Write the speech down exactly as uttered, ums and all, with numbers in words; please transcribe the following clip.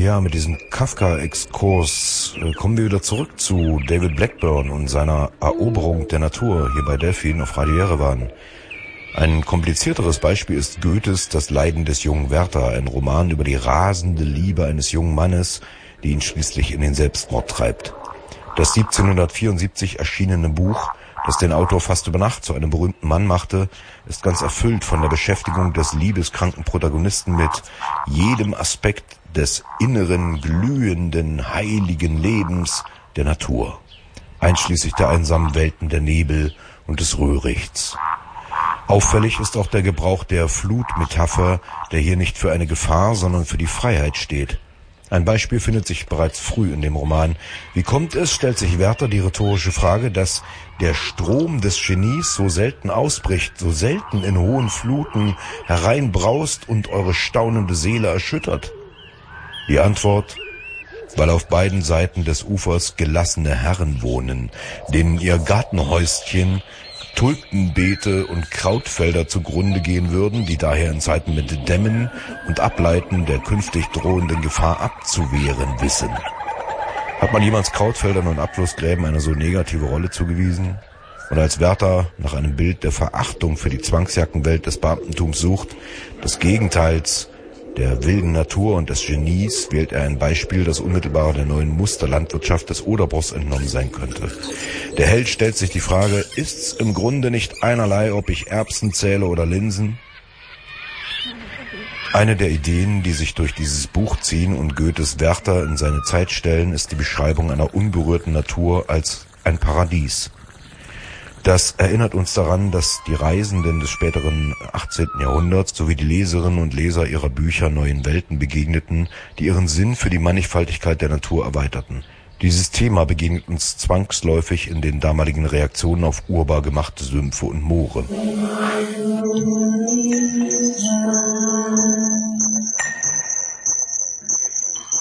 Ja, mit diesem Kafka-Exkurs äh, kommen wir wieder zurück zu David Blackburn und seiner Eroberung der Natur hier bei Delphin auf Radio Jerewan. Ein komplizierteres Beispiel ist Goethes Das Leiden des jungen Werther, ein Roman über die rasende Liebe eines jungen Mannes, die ihn schließlich in den Selbstmord treibt. Das siebzehnhundertvierundsiebzig erschienene Buch, das den Autor fast über Nacht zu einem berühmten Mann machte, ist ganz erfüllt von der Beschäftigung des liebeskranken Protagonisten mit jedem Aspekt des inneren, glühenden, heiligen Lebens der Natur, einschließlich der einsamen Welten der Nebel und des Röhrichts. Auffällig ist auch der Gebrauch der Flutmetapher, der hier nicht für eine Gefahr, sondern für die Freiheit steht. Ein Beispiel findet sich bereits früh in dem Roman. Wie kommt es, stellt sich Werther die rhetorische Frage, dass der Strom des Genies so selten ausbricht, so selten in hohen Fluten hereinbraust und eure staunende Seele erschüttert? Die Antwort: weil auf beiden Seiten des Ufers gelassene Herren wohnen, denen ihr Gartenhäuschen, Tulpenbeete und Krautfelder zugrunde gehen würden, die daher in Zeiten mit Dämmen und Ableiten der künftig drohenden Gefahr abzuwehren wissen. Hat man jemals Krautfeldern und Abflussgräben eine so negative Rolle zugewiesen? Und als Werther nach einem Bild der Verachtung für die Zwangsjackenwelt des Beamtentums sucht, des Gegenteils, der wilden Natur und des Genies, wählt er ein Beispiel, das unmittelbar der neuen Musterlandwirtschaft des Oderbruchs entnommen sein könnte. Der Held stellt sich die Frage: Ist's im Grunde nicht einerlei, ob ich Erbsen zähle oder Linsen? Eine der Ideen, die sich durch dieses Buch ziehen und Goethes Werther in seine Zeit stellen, ist die Beschreibung einer unberührten Natur als ein Paradies. Das erinnert uns daran, dass die Reisenden des späteren achtzehnten Jahrhunderts sowie die Leserinnen und Leser ihrer Bücher neuen Welten begegneten, die ihren Sinn für die Mannigfaltigkeit der Natur erweiterten. Dieses Thema begegnet uns zwangsläufig in den damaligen Reaktionen auf urbar gemachte Sümpfe und Moore.